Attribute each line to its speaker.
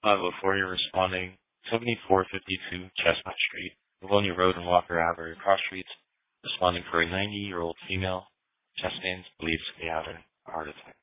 Speaker 1: Before you're responding, 7452 Chestnut Street, Livonia Road and Walker Ave, cross streets, responding for a 90-year-old female. Chest pains, believes they had a heart attack.